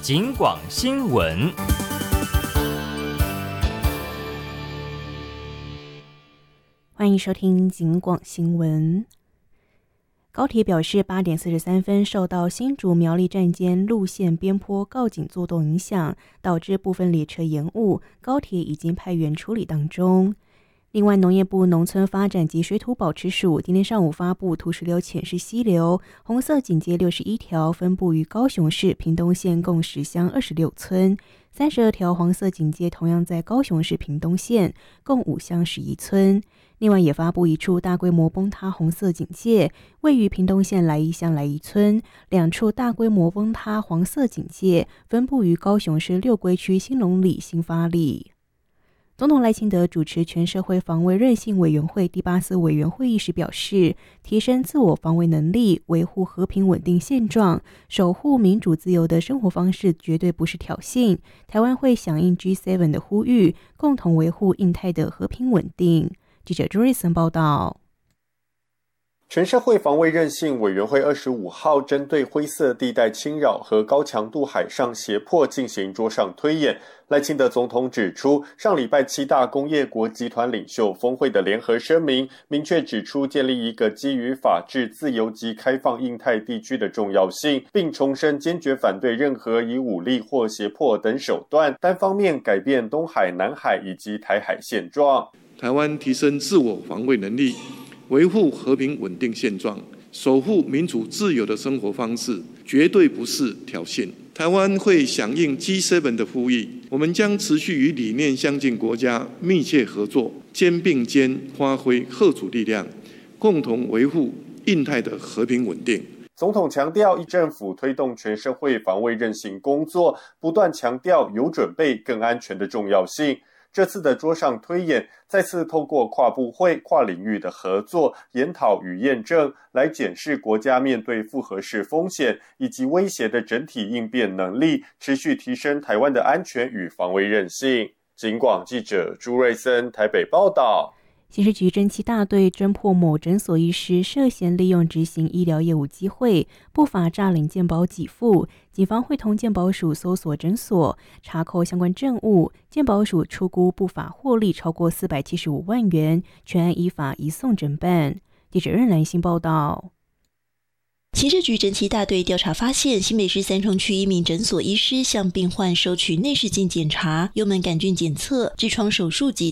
警广新闻。 欢迎收听警广新闻。高铁表示，8点43分受到新竹苗栗站间路线边坡告警作动影响，导致部分列车延误，高铁已经派员处理当中。另外，农业部农村发展及水土保持署今天上午发布土石流浅势溪流红色警戒61条，分布于高雄市屏东县共10乡26村，32条黄色警戒同样在高雄市屏东县共5乡11村。另外也发布一处大规模崩塌红色警戒，位于屏东县来义乡来义村，2处大规模崩塌黄色警戒分布于高雄市六龟区兴隆里、新发里。总统赖清德主持全社会防卫韧性委员会第8次委员会议时表示，提升自我防卫能力，维护和平稳定现状，守护民主自由的生活方式绝对不是挑衅。台湾会响应 G7 的呼吁，共同维护印太的和平稳定。记者朱瑞森报道。 全社会防卫韧性委员会25号针对灰色地带侵扰和高强度海上胁迫进行桌上推演。赖清德总统指出，上礼拜7大工业国集团领袖峰会的联合声明，明确指出建立一个基于法治、自由及开放印太地区的重要性，并重申坚决反对任何以武力或胁迫等手段单方面改变东海、南海以及台海现状。 台湾提升自我防卫能力，维护和平稳定现状，守护民主自由的生活方式，绝对不是挑衅。台湾会响应 G7 的呼吁，我们将持续与理念相近国家密切合作，肩并肩发挥嚇阻力量，共同维护印太的和平稳定。 总统强调，一政府推动全社会防卫韧性工作，不断强调有准备更安全的重要性。这次的桌上推演再次透过跨部会、跨领域的合作、研讨与验证，来检视国家面对复合式风险以及威胁的整体应变能力，持续提升台湾的安全与防卫韧性。警广记者朱瑞森台北报道。 刑事局侦缉大队侦破某诊所医师涉嫌利用执行医疗业务机会，不法诈领健保给付，警方会同健保署搜索诊所，查扣相关证物，健保署初估不法获利超过475万元，全案依法移送侦办。记者任兰馨报道。 刑事局侦缉大队调查发现，新北市三重区一名诊所医师向病患收取内视镜检查、幽门杆菌检测、痔疮手术及